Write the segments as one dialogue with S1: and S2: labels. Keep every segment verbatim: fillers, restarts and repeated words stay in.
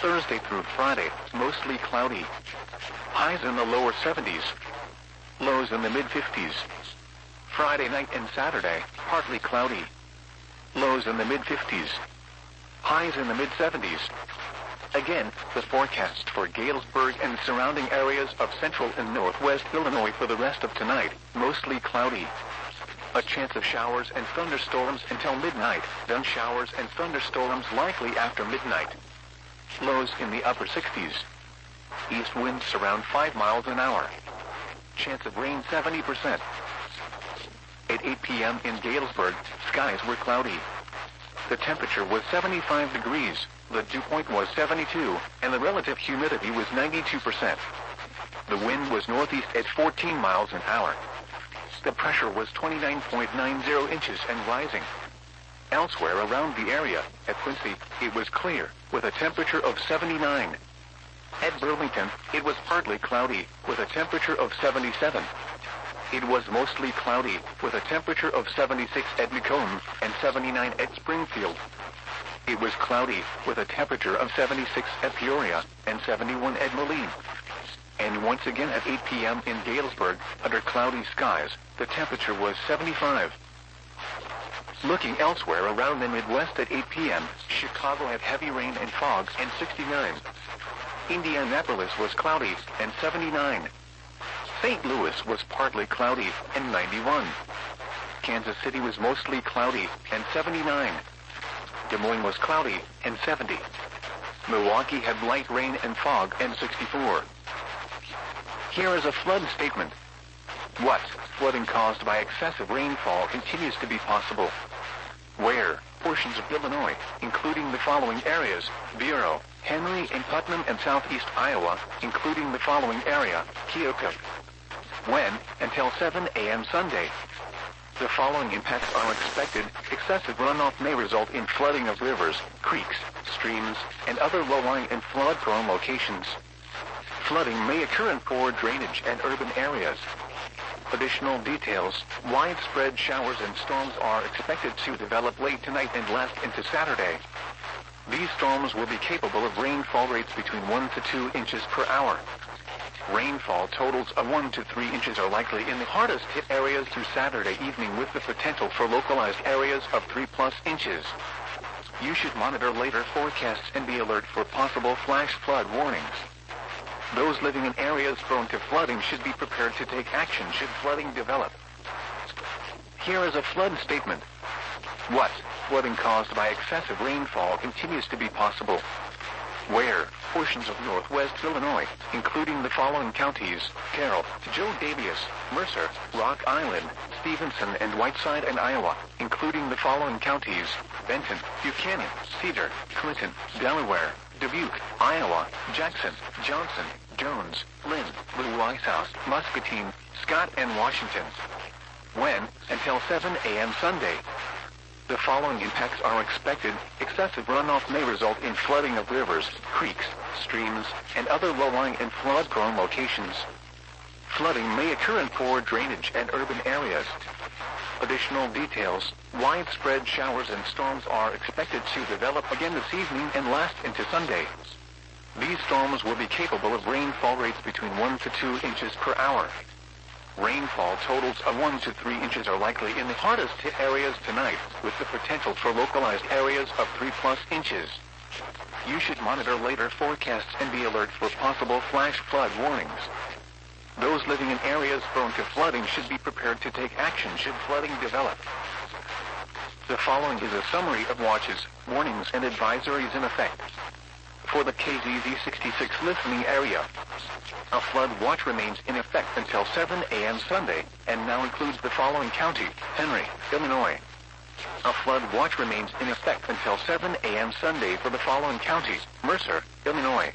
S1: Thursday through Friday, mostly cloudy. Highs in the lower seventies. Lows in the mid-fifties. Friday night and Saturday, partly cloudy. Lows in the mid-fifties. Highs in the mid-seventies. Again, the forecast for Galesburg and surrounding areas of central and northwest Illinois for the rest of tonight, mostly cloudy. A chance of showers and thunderstorms until midnight, then showers and thunderstorms likely after midnight. Lows in the upper sixties. East winds around five miles an hour. Chance of rain seventy percent. At eight p m in Galesburg, skies were cloudy. The temperature was seventy-five degrees, the dew point was seventy-two, and the relative humidity was ninety-two percent. The wind was northeast at fourteen miles an hour. The pressure was twenty-nine point nine zero inches and rising. Elsewhere around the area, at Quincy, it was clear, with a temperature of seventy-nine. At Burlington, it was partly cloudy, with a temperature of seventy-seven. It was mostly cloudy, with a temperature of seventy-six at Macomb and seventy-nine at Springfield. It was cloudy, with a temperature of seventy-six at Peoria and seventy-one at Moline. And once again at eight p m in Galesburg, under cloudy skies, the temperature was seventy-five. Looking elsewhere around the Midwest at eight p m, Chicago had heavy rain and fog and sixty-nine. Indianapolis was cloudy and seventy-nine. Saint Louis was partly cloudy and ninety-one. Kansas City was mostly cloudy and seventy-nine. Des Moines was cloudy and seventy. Milwaukee had light rain and fog and sixty-four. Here is a flood statement. What? Flooding caused by excessive rainfall continues to be possible. Where? Portions of Illinois, including the following areas: Vero, Henry and Putnam and southeast Iowa, including the following area: Keokuk. When? Until seven a m Sunday. The following impacts are expected. Excessive runoff may result in flooding of rivers, creeks, streams, and other low-lying and flood-prone locations. Flooding may occur in poor drainage and urban areas. Additional details: widespread showers and storms are expected to develop late tonight and last into Saturday. These storms will be capable of rainfall rates between one to two inches per hour. Rainfall totals of one to three inches are likely in the hardest hit areas through Saturday evening, with the potential for localized areas of three plus inches. You should monitor later forecasts and be alert for possible flash flood warnings. Those living in areas prone to flooding should be prepared to take action should flooding develop. Here is a flood statement. What? Flooding caused by excessive rainfall continues to be possible. Where? Portions of northwest Illinois, including the following counties: Carroll, Joe Daviess, Mercer, Rock Island, Stevenson, and Whiteside, and Iowa, including the following counties: Benton, Buchanan, Cedar, Clinton, Delaware, Dubuque, Iowa, Jackson, Johnson, Jones, Lynn, Little Whitehouse, Muscatine, Scott, and Washington. When? Until seven a m Sunday. The following impacts are expected. Excessive runoff may result in flooding of rivers, creeks, streams, and other low-lying and flood-prone locations. Flooding may occur in poor drainage and urban areas. Additional details: widespread showers and storms are expected to develop again this evening and last into Sunday. These storms will be capable of rainfall rates between one to two inches per hour. Rainfall totals of one to three inches are likely in the hardest hit areas tonight, with the potential for localized areas of three plus inches. You should monitor later forecasts and be alert for possible flash flood warnings. Those living in areas prone to flooding should be prepared to take action should flooding develop. The following is a summary of watches, warnings, and advisories in effect. For the K Z Z sixty-six listening area, a flood watch remains in effect until seven a m Sunday, and now includes the following county: Henry, Illinois. A flood watch remains in effect until seven a m Sunday for the following counties: Mercer, Illinois.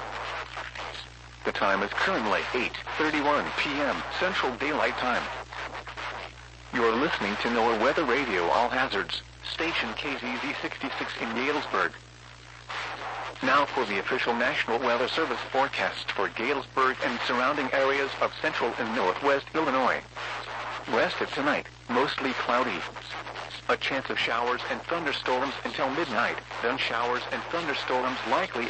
S1: The time is currently eight thirty-one p m Central Daylight Time. You're listening to NOAA Weather Radio All Hazards, station K Z Z sixty-six in Galesburg. Now for the official National Weather Service forecast for Galesburg and surrounding areas of central and northwest Illinois. Rest of tonight, mostly cloudy. A chance of showers and thunderstorms until midnight, then showers and thunderstorms likely